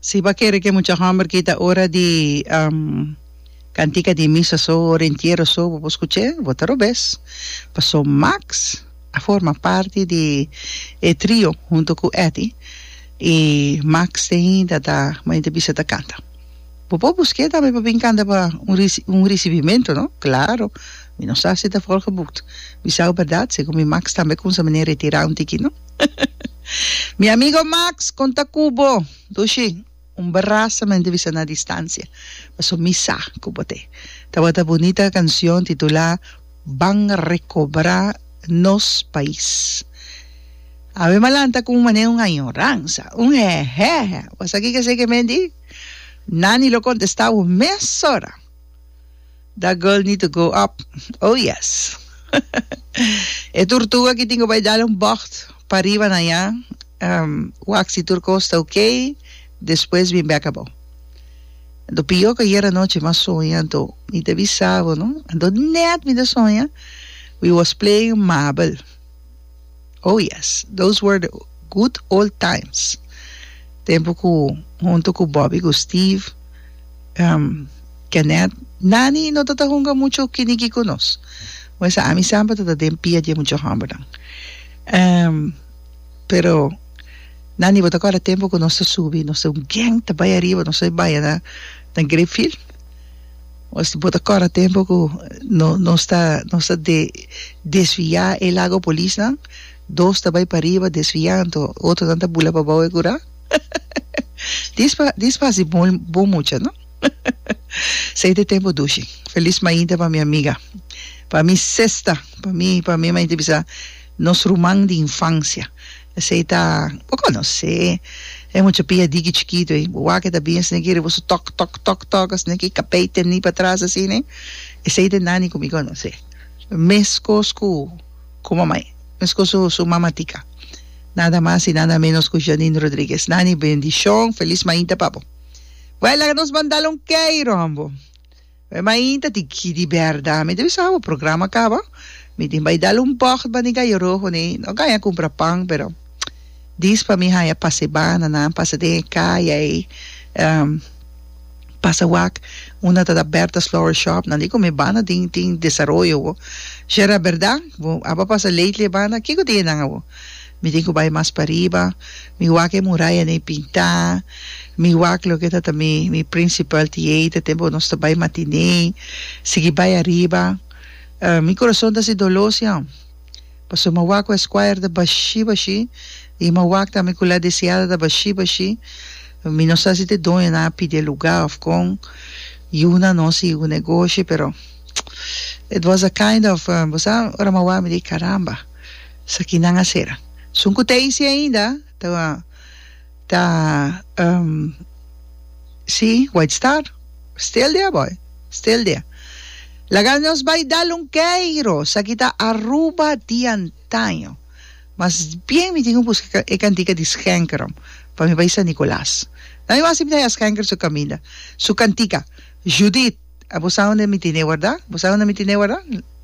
Si va a querer que mucha hambre quita hora de cantica de misa so orientiero so vos escuché votaro ves pasó Max a forma parte de trío junto con Eddie y Max ainda da uma entrevista canta. Popo busquei também para canta para recebimento, não? Claro. E não sabe se está volgeboekt. Wie zou verdade, se como Max também com essa maneira retirar um tiquinho, não? Mi amigo Max, conta Cubo. Dushi, berraça uma entrevista na distância. Mas o misa, Cubo te. Tava esta bonita canção titulada Van recobrar nos país. A ver malanta com uma ignorância, jeje. Mas aqui que sei que me di? Nani lo contestava meia hora. That girl need to go up. Oh yes. E tortuga que tenho vai dar bocht para arriba na ya. Waxi turco está ok. Depois vem back acabou. Do pior que era noite mas sonhando. Me te avisava, não? Ando net me de sonha. We was playing marble. Oh yes. Those were the good old times. Tempo com junto com Bobby, com Steve, Kenneth. Nani no tatahunga mucho kiniki ko nos. Pues a mi samba tatadempia de mucho hambre. Pero Nani bota agora tempo que nós subi, nós um gang tá vai arriba, nós vai na Greenfield. Mas bota agora tempo que não está de desviar el lago polícia, dois tá vai para arriba desviando, outro tanta bula para baixo cura. Dispa bom mucho, não? Sei de tempo dushi. Feliz mainda para minha amiga. Para mim sexta, para mim uma entrevista nos romance de infância. Sei tá, pouco não sei. É muito pia digi chiquito aí. O que tá bem assim que você toc assim que capete nem para trás assim, né? E sei de nani comigo não sei. Mescos com mamãe. Mescos su mamatica. Nada mais e nada menos que Janine Rodrigues. Nani, bendição, feliz mainda, papo. Well, nos mandaram que rombo. Mainda, de verdade. Me deve saber, o programa acaba. Me tem vai dar bocht para ninguém rojo, né? Não ganha comprar pão, pero diz para mim, aí passe bana, não passe de caia aí. Passa wak, uma da aberta flower shop, não digo me bana tem desenvolvimento. Será verdade? Aba passa lately bana, que que tem não? Me tem que vai mais para riba, me wak muralha nem pintar, me wak lo que tá também, me principal theater, tempo nós vai matinee, segui vai arriba, mi coração tá se dolosão. Passou uma wak o Esquire da bashi, e uma wak também com a deseada da bashi, mi não sei se te dói na pedir lugar com e uma não se o negócio, pero it was a kind of, você ora uma wak me di caramba, isso aqui não é será. Sunkutei-se ainda, sim, White Star, still there, boy, still there. Laga nos vai dar queiro, sa kita Aruba de antaño. Mas bien me tengo buscar e cantica de Schenkerom, para mi país San Nicolás. Na mi basi mi Schenker su camina, su cantica, Judith, abusaron de mi tine, ¿verdad? Abusaron de mi tine, ¿verdad?